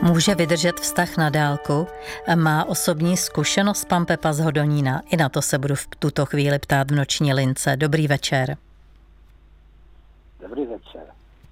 Může vydržet vztah na dálku? Má osobní zkušenost pan Pepa z Hodonína? I na to se budu v tuto chvíli ptát v noční lince. Dobrý večer. Dobrý večer.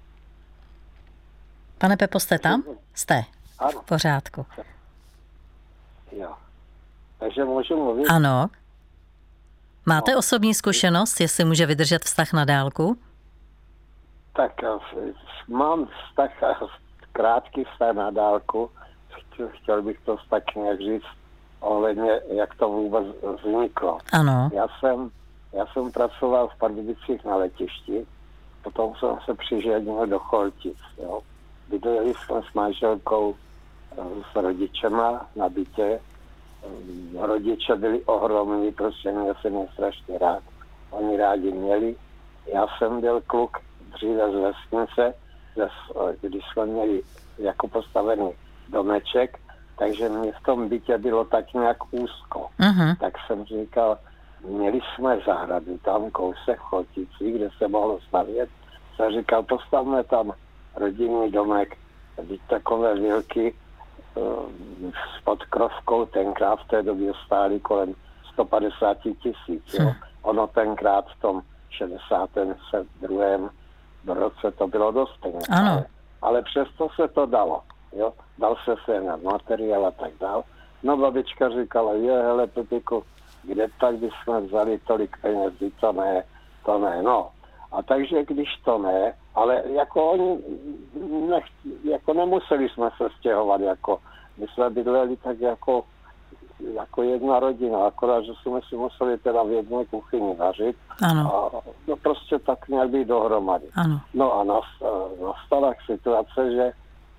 Pane Pepo, jste tam? Jste. Ano. V pořádku. Jo. Takže můžu mluvit? Ano. Máte osobní zkušenost, jestli může vydržet vztah na dálku? Tak mám vztah, krátký vztah na dálku. Chtěl bych to tak nějak říct ohledně, jak to vůbec vzniklo. Ano. Já jsem pracoval v Pardubicích na letišti, potom jsem se přiženil do Choltic. Jo. Bydleli jsme s manželkou s rodičema na bytě. Rodiče byli ohromní, prostě měl jsem je strašně rád. Oni rádi měli. Já jsem byl kluk dříve z vesnice, když jsme měli jako postavený domeček, takže mě v tom bytě bylo tak nějak úzko. Uh-huh. Tak jsem říkal, měli jsme zahradu tam kousek v Chotici, kde se mohlo stavět. Jsem říkal, postavme tam rodinný domek, teď takové vilky pod Krovkou, tenkrát v té době stály kolem 150 000. Ono tenkrát v tom 62. roce to bylo dost peněz. Ale přesto se to dalo. Jo? Dal se na materiál a tak dál. No babička říkala, hele Pepiku, kde tak bychom vzali tolik peněz, to ne. No. A takže když to ne, ale jako oni jako nemuseli jsme se stěhovat, jako my jsme bydleli tak jako jedna rodina, akorát, že jsme si museli teda v jedné kuchyni vařit. Ano. A no prostě tak nějak být dohromady. Ano. No a nastala situace, že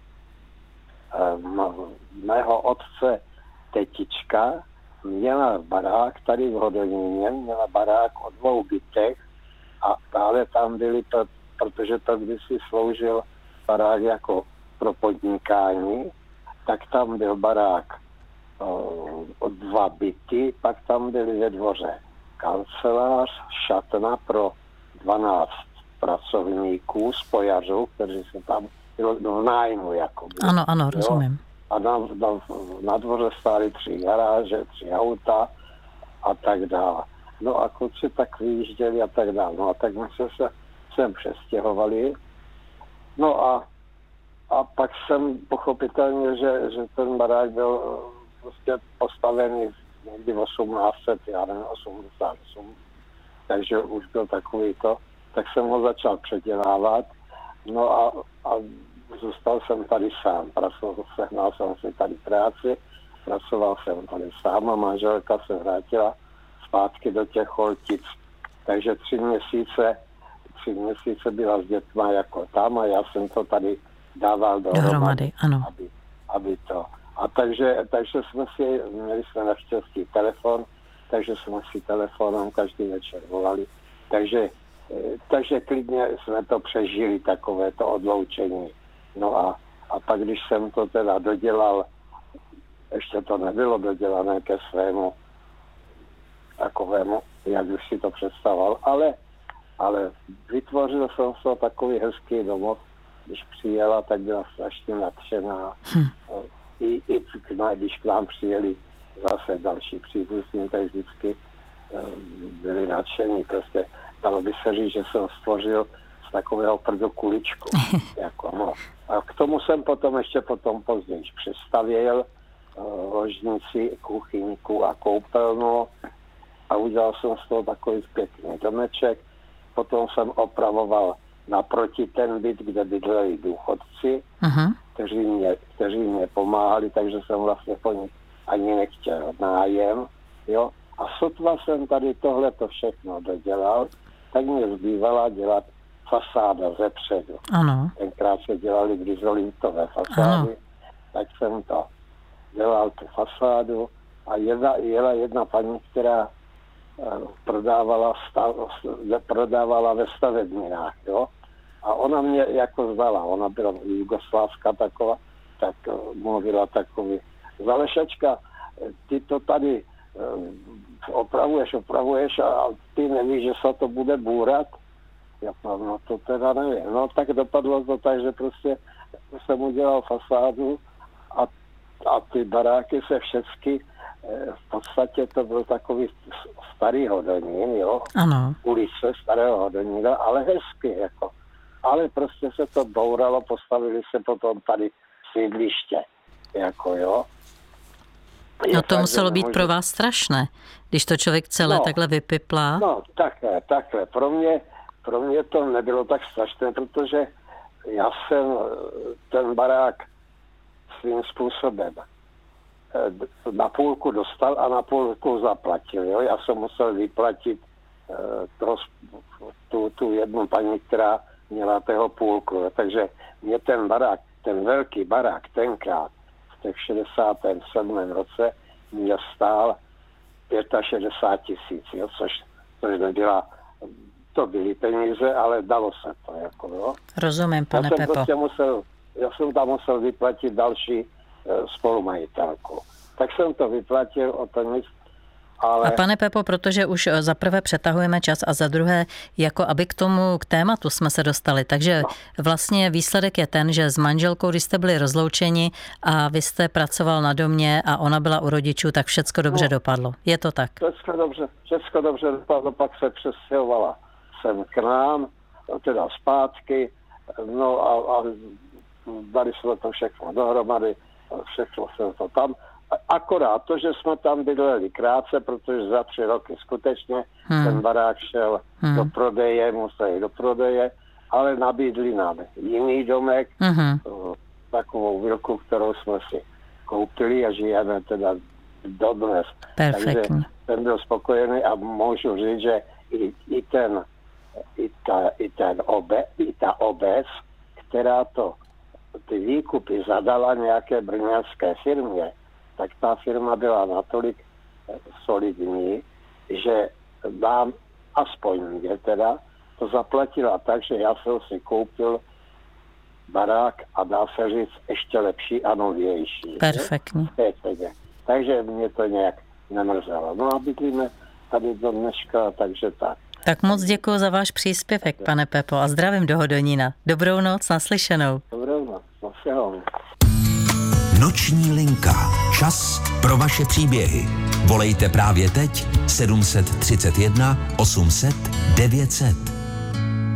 mého otce tetička měla barák tady v Hodoníně, měla barák o 2 bytech a dále tam byli, protože to kdysi sloužil barák jako pro podnikání, tak tam byl barák o 2 byty, pak tam byly ve dvoře kancelář, šatna pro 12 pracovníků, spojařů, kteří se tam v nájmu jako. Ano, rozumím. A na dvoře stály 3 garáže, 3 auta a tak dále. No a kluci tak vyjížděli a tak dále. No a tak my se sem přestěhovali. No a pak jsem pochopitelně, že ten barák byl prostě postavený někdy v 1888, takže už byl takový to, tak jsem ho začal předělávat, no a zůstal jsem tady sám, sehnal jsem si tady práci, pracoval jsem tady sám a manželka se vrátila zpátky do těch Choltic, takže 3 měsíce byla s dětma jako tam a já jsem to tady dával dohromady, ano. Aby to. A takže měli jsme naštěstí telefon, takže jsme si telefonem každý večer volali. Takže klidně jsme to přežili, takové to odloučení. No a pak, když jsem to teda dodělal, ještě to nebylo dodělané ke svému takovému, jak už si to představoval, ale vytvořil jsem se takový hezký domov. Když přijela, tak byla strašně nadšená. I když k nám přijeli zase další příbuzní, tak vždycky byli nadšení. Prostě dalo by se říct, že jsem stvořil z takového prdokuličku. Jako, no. A k tomu jsem ještě později přestavěl ložnici, kuchyňku a koupelnu a udělal jsem z toho takový pěkný domeček. Potom jsem opravoval naproti ten byt, kde bydleli důchodci, kteří mě pomáhali, takže jsem vlastně po nich ani nechtěl nájem. Jo? A sotva jsem tady tohleto všechno dodělal, tak mě zbývala dělat fasáda zepředu. Ano. Tenkrát se dělali grizolitové fasády, tak jsem to dělal tu fasádu a jela jedna paní, která prodávala ve stavebninách, jo. A ona mě jako znala, ona byla jugoslávská taková, tak mluvila takový, Zalešačka, ty to tady opravuješ a ty nevíš, že se to bude bůrat? Já no to teda nevím. No tak dopadlo to tak, že prostě jsem udělal fasádu a ty baráky se všechny, v podstatě to byl takový starý Hodonín, jo? Ano. Ulice starého Hodonína, ale hezky, jako. Ale prostě se to bouralo, postavili se potom tady sídliště, jako jo. No to muselo být pro vás strašné, když to člověk celé takhle vypiplá. No, takhle. Pro mě to nebylo tak strašné, protože já jsem ten barák svým způsobem na půlku dostal a na půlku zaplatil. Jo? Já jsem musel vyplatit tu jednu paní, která měla tého půlku. Jo? Takže mě ten barák, ten velký barák tenkrát v těch 67. roce mě stál 65 000, což nebyla, to byly peníze, ale dalo se to. Jako, jo. Rozumím, pane Pepo. Já jsem tam musel vyplatit další spolumajitelku. Tak jsem to vyplatil, o to nic. Ale... A pane Pepo, protože už za prvé přetahujeme čas a za druhé, jako aby k tématu jsme se dostali. Takže vlastně výsledek je ten, že s manželkou, když jste byli rozloučeni a vy jste pracoval na domě a ona byla u rodičů, tak všecko dobře dopadlo. Je to tak? Všecko dobře dopadlo, pak se přestěhovala sem k nám, teda zpátky, no a dali jsme to všechno dohromady, všechno se to tam. Akorát to, že jsme tam bydleli krátce, protože za 3 roky skutečně ten barák šel do prodeje, musel jít do prodeje, ale nabídli nám jiný domek, takovou vilku, kterou jsme si koupili a žijeme teda dodnes. Perfektně. Takže jsem byl spokojený a můžu říct, že i ta obec, která ty výkupy zadala nějaké brněnské firmě, tak ta firma byla natolik solidní, že nám, aspoň mě teda, to zaplatila tak, že já jsem si koupil barák a dá se říct ještě lepší a novější. Perfektně. Takže mě to nějak nemrzelo. No a bydlíme tady do dneška, takže tak. Tak moc děkuji za váš příspěvek, pane Pepo, a zdravím do Hodonína. Dobrou noc, naslyšenou. Dobrou noc, naslyšenou. Noční linka. Čas pro vaše příběhy. Volejte právě teď 731 800 900.